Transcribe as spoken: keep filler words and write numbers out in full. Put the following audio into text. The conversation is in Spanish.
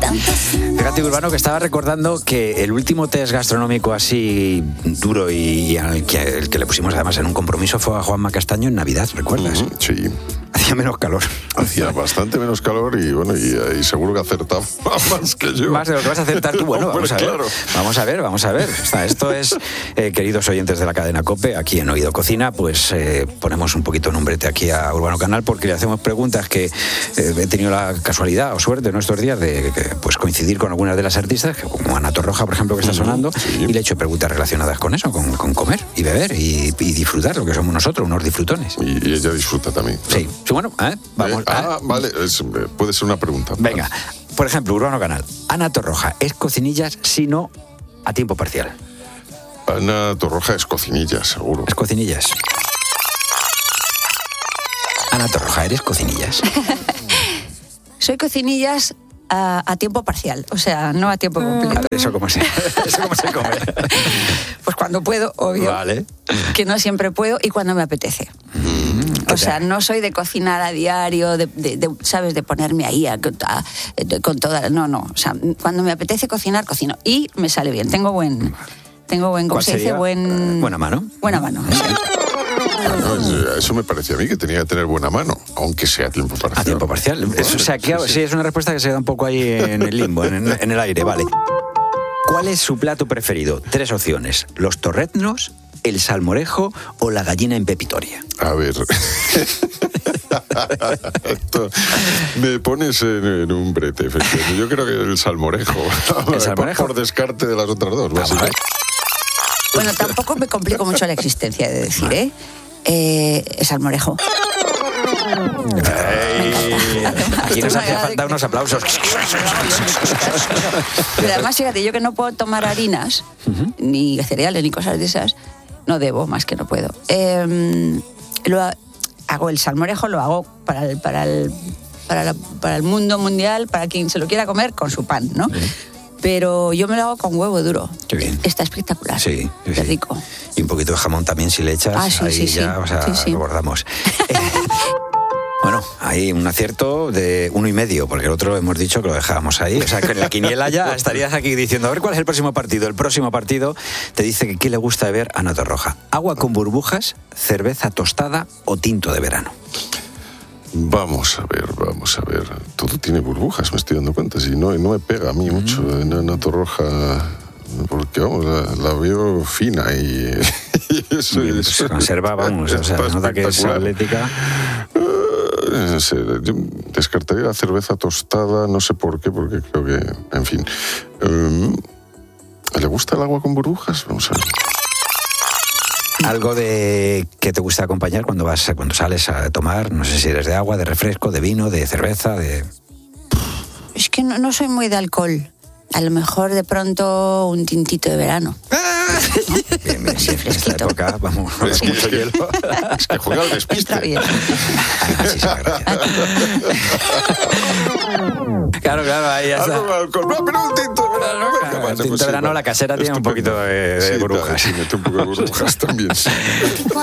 Fíjate, Urbano, que estaba recordando que el último test gastronómico así duro y, y al que, el que le pusimos además en un compromiso fue a Juanma Castaño en Navidad, ¿recuerdas? Mm, sí. Hacía menos calor. Hacía bastante menos calor y bueno, y, y seguro que acertaba más que yo. Más de lo que vas a acertar tú. Bueno, vamos a ver. Claro. Vamos a ver, vamos a ver. Esto es, eh, queridos oyentes de la cadena COPE, aquí en Oído Cocina, pues eh, ponemos un poquito nombrete aquí a Urbano Canal porque le hacemos preguntas que eh, he tenido la casualidad o suerte en estos días de, de pues, coincidir con algunas de las artistas, como Ana Torroja, por ejemplo, que está sonando, sí. Y le he hecho preguntas relacionadas con eso, con, con comer y beber y, y disfrutar, lo que somos nosotros, unos disfrutones. Y, y ella disfruta también. Sí, sí, bueno, ¿eh? Vamos. Eh, ah, ¿eh? vale, es, puede ser una pregunta. Venga, por ejemplo, Urbano Canal. Ana Torroja, ¿es cocinillas, si no, a tiempo parcial? Ana Torroja es cocinillas, seguro. ¿Es cocinillas? Ana Torroja, ¿eres cocinillas? Soy cocinillas a, a tiempo parcial, o sea, no a tiempo completo. A ver, ¿eso cómo se, eso cómo se come? Pues cuando puedo, obvio. Vale. Que no siempre puedo y cuando me apetece. Mm, o sea, no soy de cocinar a diario, de, de, de ¿sabes? De ponerme ahí a, a, de, con toda... No, no. O sea, cuando me apetece cocinar, cocino. Y me sale bien. Tengo buen... Tengo buen... ¿Cómo se dice? Buen... Buena mano. Buena mano, sí. No, eso me parecía a mí que tenía que tener buena mano, aunque sea a tiempo parcial. A tiempo parcial. Vale, o sea, que, sí, sí. sí, es una respuesta que se da un poco ahí en el limbo, en, en el aire, vale. ¿Cuál es su plato preferido? Tres opciones. ¿Los torreznos, el salmorejo o la gallina en pepitoria? A ver... Esto, me pones en, en un brete, efectivamente. Yo creo que el salmorejo. ¿El salmorejo? Por, por descarte de las otras dos, básicamente. Bueno, tampoco me complico mucho la existencia de decir, ¿eh? eh el salmorejo. Hey, aquí nos hacía falta unos aplausos. Pero además, fíjate, yo que no puedo tomar harinas, uh-huh. ni cereales, ni cosas de esas, no debo, más que no puedo. Eh, lo hago el salmorejo, lo hago para el, para el, para la, para el mundo mundial, para quien se lo quiera comer, con su pan, ¿no? Uh-huh. Pero yo me lo hago con huevo duro. Qué bien. Está espectacular. Sí, sí, Qué sí. rico. Y un poquito de jamón también si le echas. Ah, sí, ahí sí, ya, sí. o sea, sí, sí. lo bordamos. eh, bueno, hay un acierto de uno y medio, porque el otro hemos dicho que lo dejábamos ahí. O sea, que en la quiniela ya estarías aquí diciendo, a ver cuál es el próximo partido. El próximo partido te dice que qué le gusta beber a Ana Torroja. Agua con burbujas, cerveza tostada o tinto de verano. Vamos a ver, vamos a ver. Todo tiene burbujas, me estoy dando cuenta. Si no, no me pega a mí mm. mucho en Ana Torroja, porque vamos, la, la veo fina y, y eso Bien, es. Se conserva, vamos, o sea, nota que es atlética. Uh, no sé, yo descartaría la cerveza tostada, no sé por qué, porque creo que, en fin. Um, ¿Le gusta el agua con burbujas? Vamos a ver. Algo de que te gusta acompañar cuando vas cuando sales a tomar, no sé si eres de agua, de refresco, de vino, de cerveza, de... Es que no, no soy muy de alcohol. A lo mejor de pronto un tintito de verano. Bien, bien, bien. En esta época, vamos, es que, mucho hielo. Es que juega al despiste. Está bien. Muchísimas gracias. Claro, claro, ahí ya está. No, pero un tinto de verano. Claro, el tinto de verano, la casera tiene un poquito de, de sí, burbujas. Sí, mete un poco de burbujas también.